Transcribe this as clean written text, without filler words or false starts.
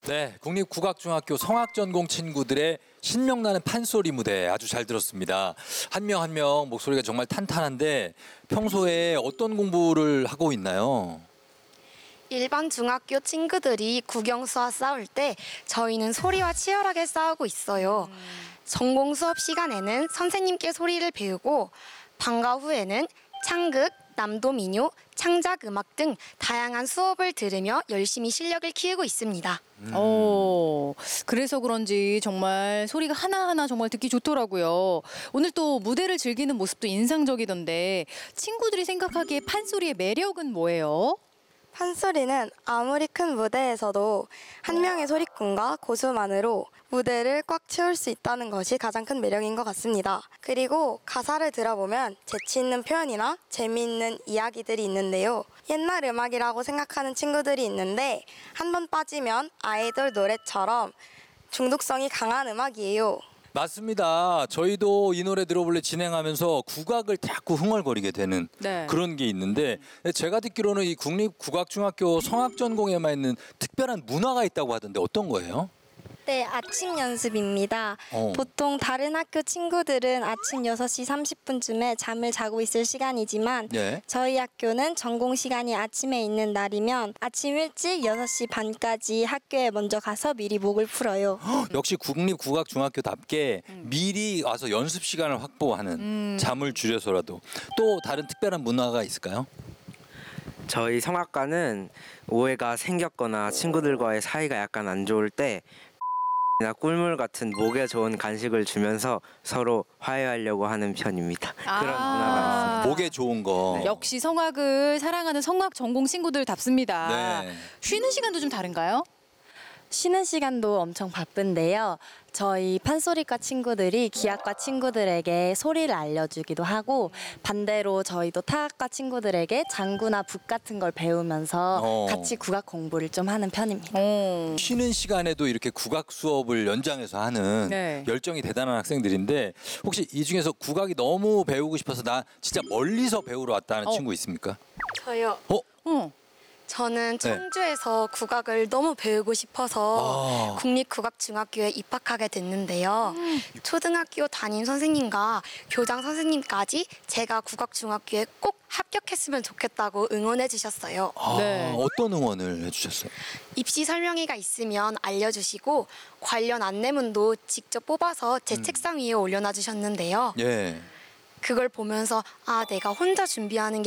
네, 국립국악중학교 성악전공 친구들의 신명나는 판소리 무대 아주 잘 들었습니다. 한 명 한 명 목소리가 정말 탄탄한데 평소에 어떤 공부를 하고 있나요? 일반 중학교 친구들이 국영수와 싸울 때 저희는 소리와 치열하게 싸우고 있어요. 전공 수업 시간에는 선생님께 소리를 배우고 방과 후에는 창극, 남도민요, 창작음악 등 다양한 수업을 들으며 열심히 실력을 키우고 있습니다. 그래서 그런지 정말 소리가 하나하나 정말 듣기 좋더라고요. 오늘 또 무대를 즐기는 모습도 인상적이던데 친구들이 생각하기에 판소리의 매력은 뭐예요? 판소리는 아무리 큰 무대에서도 한 명의 소리꾼과 고수만으로 무대를 꽉 채울 수 있다는 것이 가장 큰 매력인 것 같습니다. 그리고 가사를 들어보면 재치 있는 표현이나 재미있는 이야기들이 있는데요. 옛날 음악이라고 생각하는 친구들이 있는데 한 번 빠지면 아이돌 노래처럼 중독성이 강한 음악이에요. 맞습니다. 저희도 이 노래 들어볼래 진행하면서 국악을 자꾸 흥얼거리게 되는 네. 그런 게 있는데 제가 듣기로는 이 국립국악중학교 성악전공에만 있는 특별한 문화가 있다고 하던데 어떤 거예요? 네, 아침 연습입니다. 보통 다른 학교 친구들은 아침 6시 30분쯤에 잠을 자고 있을 시간이지만 네. 저희 학교는 전공 시간이 아침에 있는 날이면 아침 일찍 6시 반까지 학교에 먼저 가서 미리 목을 풀어요. 역시 국립국악중학교답게 미리 와서 연습 시간을 확보하는 잠을 줄여서라도 또 다른 특별한 문화가 있을까요? 저희 성악과는 오해가 생겼거나 친구들과의 사이가 약간 안 좋을 때 나 꿀물 같은 목에 좋은 간식을 주면서 서로 화해하려고 하는 편입니다. 그런 문화가 있습니다. 목에 좋은 거. 역시 성악을 사랑하는 성악 전공 친구들답습니다. 네. 쉬는 시간도 좀 다른가요? 쉬는 시간도 엄청 바쁜데요. 저희 판소리과 친구들이 기악과 친구들에게 소리를 알려주기도 하고 반대로 저희도 타악과 친구들에게 장구나 북 같은 걸 배우면서 같이 국악 공부를 좀 하는 편입니다. 쉬는 시간에도 이렇게 국악 수업을 연장해서 하는 네. 열정이 대단한 학생들인데 혹시 이 중에서 국악이 너무 배우고 싶어서 나 진짜 멀리서 배우러 왔다는 친구 있습니까? 저요. 저는 청주에서 국악을 너무 배우고 싶어서 국립국악중학교에 입학하게 됐는데요. 초등학교 담임 선생님과 교장 선생님까지 제가 국악중학교에 꼭 합격했으면 좋겠다고 응원해 주셨어요. 네. 어떤 응원을 해주셨어요? 입시 설명회가 있으면 알려주시고 관련 안내문도 직접 뽑아서 제 책상 위에 올려놔 주셨는데요. 예. 그걸 보면서 아, 내가 혼자 준비하는 게